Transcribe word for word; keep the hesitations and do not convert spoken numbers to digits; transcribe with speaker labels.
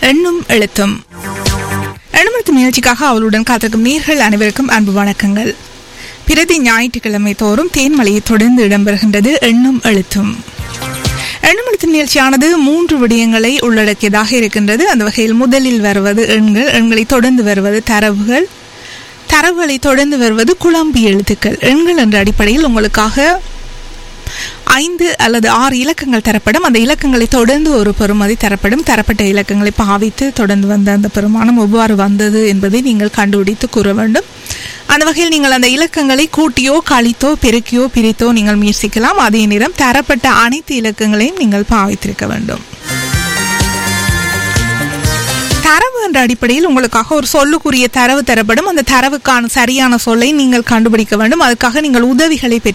Speaker 1: எண்ணும் எழுத்தும். எண்ணும் எழுத்தும் நிகழ்ச்சிக்காக அவளுடன் காத்திருக்கும் நேர்கள் அனைவருக்கும் அன்பு வணக்கங்கள். பிரதி ஞாயிற்றுக்கிழமை தோறும் தேன்மலையை தொடர்ந்து இடம்பெறுகின்றது எண்ணும் எழுத்தும். எண்ணும் எழுத்தும் நிகழ்ச்சியானது மூன்று விடயங்களை உள்ளடக்கியதாக இருக்கின்றது. அந்த வகையில் முதலில் வருவது எண்கள், எண்களை தொடர்ந்து வருவது தரவுகள், தரவுகளை தொடர்ந்து வருவது குழம்பி எழுத்துக்கள். எண்கள் என்ற அடிப்படையில் உங்களுக்காக ஐந்து அல்லது ஆறு இலக்கங்கள் தரப்படும். அந்த இலக்கங்களை தொடர்ந்து ஒரு பெறுமதி தரப்படும். தரப்பட்ட இலக்கங்களை பாவித்து தொடர்ந்து வந்த அந்த பெருமானம் எவ்வாறு வந்தது என்பதை நீங்கள் கண்டுபிடித்து கூற வேண்டும். அந்த வகையில் நீங்கள் அந்த இலக்கங்களை கூட்டியோ கழித்தோ பெருக்கியோ பிரித்தோ நீங்கள் முயற்சிக்கலாம். அதே நேரம் தரப்பட்ட அனைத்து இலக்கங்களையும் நீங்கள் பாவித்திருக்க வேண்டும். தரவு என்ற அடிப்படையில் உங்களுக்காக ஒரு சொல்லுக்குரிய தரவு தரப்படும். அந்த தரவுக்கான சரியான சொல்லை நீங்கள் கண்டுபிடிக்க வேண்டும். அதுக்காக நீங்கள் உதவிகளை பெற்று